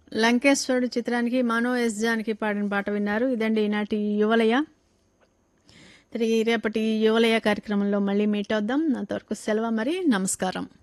లంకేశ్వరుడు చిత్రానికి మనో ఎస్ జానకి పాడిన పాట విన్నారు. ఇదండి ఈనాటి యువలయ. తిరిగి రేపటి యువలయ కార్యక్రమంలో మళ్ళీ మీట్ అవుదాం. అంతవరకు సెలవు మరి. నమస్కారం.